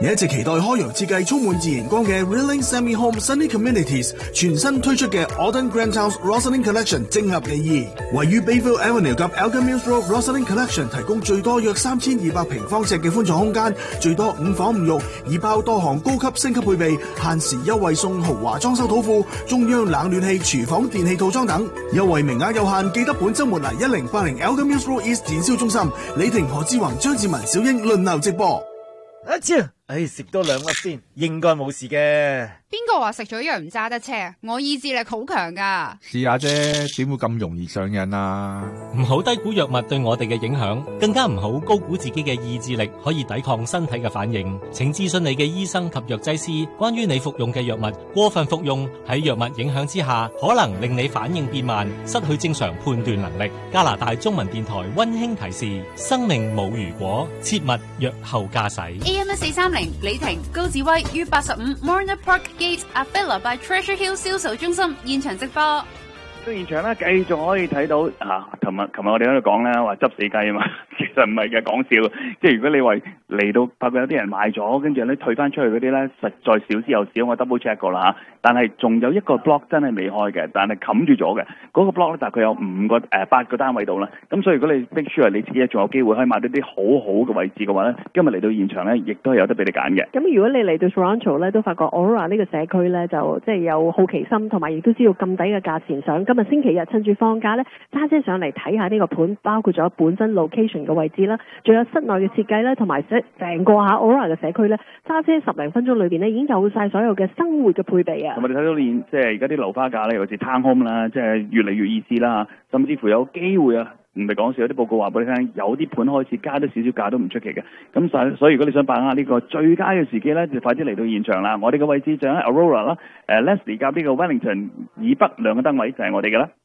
你一直期待開揚設計充滿自然光嘅 Rilling Semi Home Sunny Communities 全新推出嘅 Auden Grand House Rosalind Collection 正合你意。位於 Bayville Avenue 及 Elgin Mills Road Rosalind Collection 提供最多約3200平方尺嘅寬敞空間，最多5房5浴，已包多項高級升級配備，限時優惠送豪華裝修土庫、中央冷暖氣、廚房電器套裝等，優惠名額有限，記得本週末嚟1080 Elgin Mills Road East 展銷中心，李婷、何志宏、張志文、小英輪流直播。 阿超，食多2粒先，應該冇事嘅。 邊個話食咗藥唔揸得車？我意志力好強噶。 試下啫，點會咁容易上癮啊？ 唔好低估藥物對我哋嘅影響，更加唔好高估自己嘅意志力可以抵抗身體嘅反應。請諮詢你嘅醫生及藥劑師，關於你服用嘅藥物過分服用喺藥物影響之下，可能令你反應變慢，失去正常判斷能力。加拿大中文電台溫馨提示：生命冇如果，切勿藥後駕駛。 AM1430李婷、高志威於85 Morna Park Gate Avila by Treasure Hill 銷售中心現場直播。 到現場咧，繼續可以睇到琴日我哋喺度講咧，話執死雞啊嘛，其實唔係嘅，講笑。即係如果你話嚟到發覺有啲人賣咗，跟住咧退翻出去嗰啲咧，實在少之又少，我 double check 過啦嚇。但係仲有一個 block 真係未開嘅，但係冚住咗嘅嗰個 block 咧，大概有8個單位度啦。咁所以如果你 make sure 你自己仲有機會可以買到啲好好嘅位置嘅話咧，今日嚟到現場咧，亦都係有得俾你揀嘅。 咁如果你嚟到 Toronto 咧，都發覺 Aurora 呢個社區咧，就即係有好奇心，同埋亦都知道咁抵嘅價錢上。今日星期日趁住放假咧，揸車上嚟睇下呢個盤，包括咗本身 location 嘅位置啦，仲有室內嘅設計咧，同埋成個Aurora 嘅社區咧，揸車10零分鐘裏邊咧，已經有晒所有嘅生活嘅配備啊！ 同埋你睇到即係而家啲樓花價咧，尤其是 townhome 啦，即係越嚟越意思啦，甚至乎有機會啊！唔係講笑，有啲報告話俾你聽，有啲盤開始加多少少價都唔出奇嘅。咁所以如果你想把握呢個最佳嘅時機咧，就快啲嚟到現場啦。我哋嘅位置就喺 Aurora 啦，Leslie 夾呢個 Wellington 以北兩個燈位就係我哋嘅啦。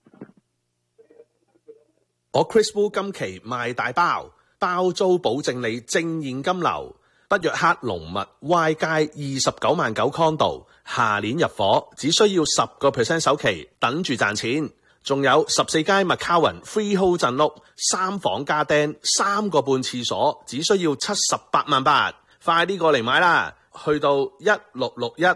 我 Chris Wu 今期賣大包，包租保證你正現金流。北約克龍密 Y 街29萬9 condo， 下年入伙，只需要10% 首期，等住賺錢。仲有14街 McCowan Freehold 鎮屋，3房加釘，3個半廁所，只需要78萬8，快啲過嚟買啦！去到1661